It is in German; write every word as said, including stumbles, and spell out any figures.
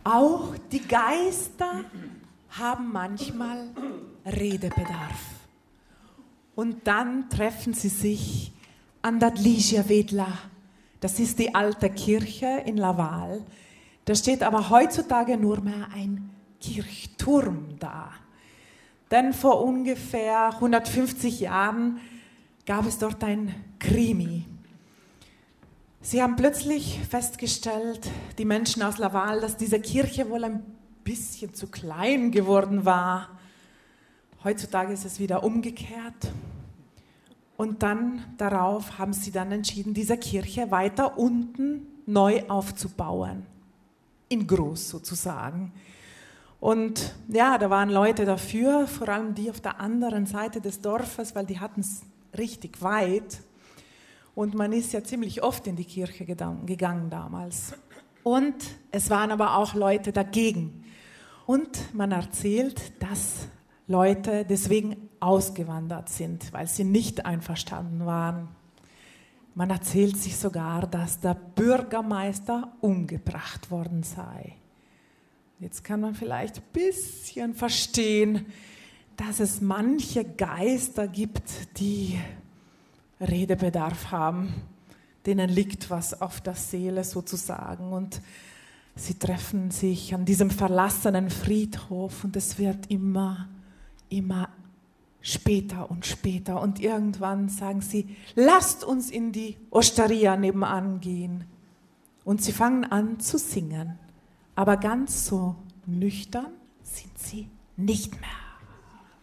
Auch die Geister haben manchmal Redebedarf. Und dann treffen sie sich an der Dližja Vedla. Das ist die alte Kirche in Laval. Da steht aber heutzutage nur mehr ein Kirchturm da. Denn vor ungefähr hundertfünfzig Jahren gab es dort ein Krimi. Sie haben plötzlich festgestellt, die Menschen aus Laval, dass diese Kirche wohl ein bisschen zu klein geworden war. Heutzutage ist es wieder umgekehrt. Und dann darauf haben sie dann entschieden, diese Kirche weiter unten neu aufzubauen. In groß sozusagen. Und ja, da waren Leute dafür, vor allem die auf der anderen Seite des Dorfes, weil die hatten es richtig weit. Und man ist ja ziemlich oft in die Kirche gegangen damals. Und es waren aber auch Leute dagegen. Und man erzählt, dass Leute deswegen ausgewandert sind, weil sie nicht einverstanden waren. Man erzählt sich sogar, dass der Bürgermeister umgebracht worden sei. Jetzt kann man vielleicht ein bisschen verstehen, dass es manche Geister gibt, die Redebedarf haben. Denen liegt was auf der Seele sozusagen. Und sie treffen sich an diesem verlassenen Friedhof und es wird immer, immer später und später. Und irgendwann sagen sie, lasst uns in die Osteria nebenan gehen. Und sie fangen an zu singen. Aber ganz so nüchtern sind sie nicht mehr.